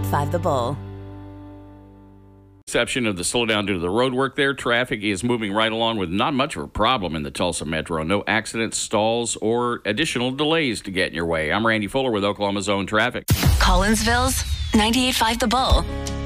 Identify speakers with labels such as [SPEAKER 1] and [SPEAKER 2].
[SPEAKER 1] 98.5 The Bull.
[SPEAKER 2] Exception of the slowdown due to the road work there. Traffic is moving right along with not much of a problem in the Tulsa Metro. No accidents, stalls, or additional delays to get in your way. I'm Randy Fuller with Oklahoma Zone Traffic.
[SPEAKER 1] Collinsville's 98.5 The Bull.